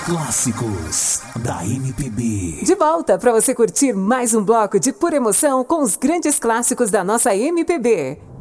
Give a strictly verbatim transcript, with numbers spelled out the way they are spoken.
Clássicos da M P B. De volta para você curtir mais um bloco de pura emoção com os grandes clássicos da nossa M P B.